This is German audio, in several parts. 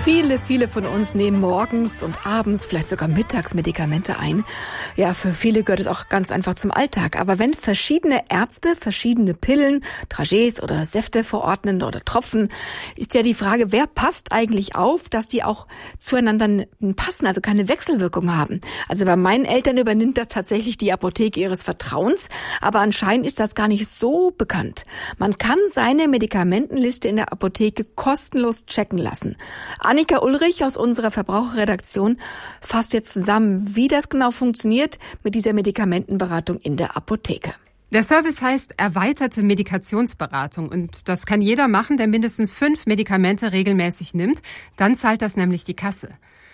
Viele von uns nehmen morgens und abends, vielleicht sogar mittags Medikamente ein. Ja, für viele gehört es auch ganz einfach zum Alltag. Aber wenn verschiedene Ärzte verschiedene Pillen, Dragees oder Säfte verordnen oder Tropfen, ist ja die Frage, wer passt eigentlich auf, dass die auch zueinander passen, also keine Wechselwirkung haben. Also bei meinen Eltern übernimmt das tatsächlich die Apotheke ihres Vertrauens, aber anscheinend ist das gar nicht so bekannt. Man kann seine Medikamentenliste in der Apotheke kostenlos checken lassen. Annika Ulrich aus unserer Verbraucherredaktion fasst jetzt zusammen, wie das genau funktioniert mit dieser Medikamentenberatung in der Apotheke. Der Service heißt erweiterte Medikationsberatung und das kann jeder machen, der mindestens 5 Medikamente regelmäßig nimmt. Dann zahlt das nämlich die Kasse.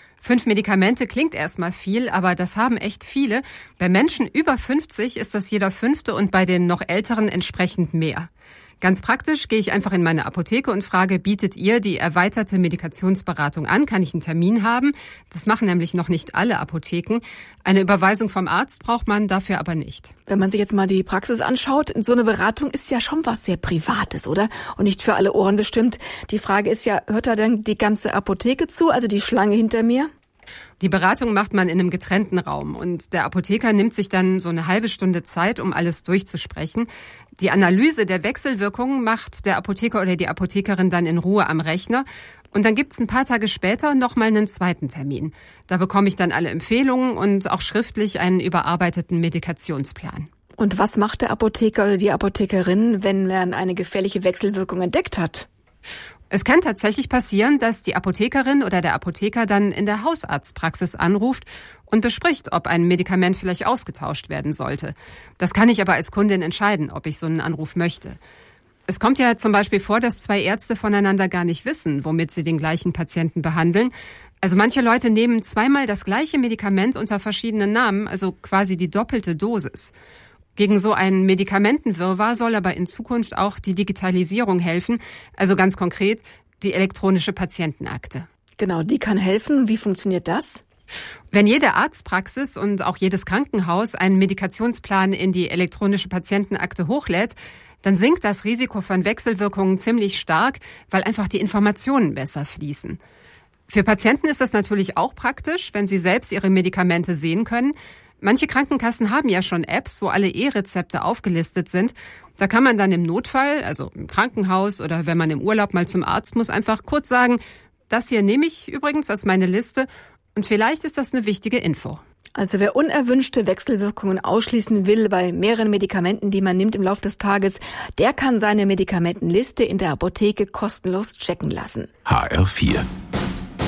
5 Medikamente klingt erstmal viel, aber das haben echt viele. Bei Menschen über 50 ist das jeder 5. und bei den noch Älteren entsprechend mehr. Ganz praktisch gehe ich einfach in meine Apotheke und frage, bietet ihr die erweiterte Medikationsberatung an? Kann ich einen Termin haben? Das machen nämlich noch nicht alle Apotheken. Eine Überweisung vom Arzt braucht man dafür aber nicht. Wenn man sich jetzt mal die Praxis anschaut, so eine Beratung ist ja schon was sehr Privates, oder? Und nicht für alle Ohren bestimmt. Die Frage ist ja, hört da denn die ganze Apotheke zu, also die Schlange hinter mir? Die Beratung macht man in einem getrennten Raum und der Apotheker nimmt sich dann so eine halbe Stunde Zeit, um alles durchzusprechen. Die Analyse der Wechselwirkungen macht der Apotheker oder die Apothekerin dann in Ruhe am Rechner. Und dann gibt's ein paar Tage später nochmal einen zweiten Termin. Da bekomme ich dann alle Empfehlungen und auch schriftlich einen überarbeiteten Medikationsplan. Und was macht der Apotheker oder die Apothekerin, wenn man eine gefährliche Wechselwirkung entdeckt hat? Es kann tatsächlich passieren, dass die Apothekerin oder der Apotheker dann in der Hausarztpraxis anruft und bespricht, ob ein Medikament vielleicht ausgetauscht werden sollte. Das kann ich aber als Kundin entscheiden, ob ich so einen Anruf möchte. Es kommt ja zum Beispiel vor, dass 2 Ärzte voneinander gar nicht wissen, womit sie den gleichen Patienten behandeln. Also manche Leute nehmen zweimal das gleiche Medikament unter verschiedenen Namen, also quasi die doppelte Dosis. Gegen so einen Medikamentenwirrwarr soll aber in Zukunft auch die Digitalisierung helfen, also ganz konkret die elektronische Patientenakte. Genau, die kann helfen. Wie funktioniert das? Wenn jede Arztpraxis und auch jedes Krankenhaus einen Medikationsplan in die elektronische Patientenakte hochlädt, dann sinkt das Risiko von Wechselwirkungen ziemlich stark, weil einfach die Informationen besser fließen. Für Patienten ist das natürlich auch praktisch, wenn sie selbst ihre Medikamente sehen können. Manche Krankenkassen haben ja schon Apps, wo alle E-Rezepte aufgelistet sind. Da kann man dann im Notfall, also im Krankenhaus oder wenn man im Urlaub mal zum Arzt muss, einfach kurz sagen, das hier nehme ich übrigens als meine Liste und vielleicht ist das eine wichtige Info. Also wer unerwünschte Wechselwirkungen ausschließen will bei mehreren Medikamenten, die man nimmt im Laufe des Tages, der kann seine Medikamentenliste in der Apotheke kostenlos checken lassen. HR4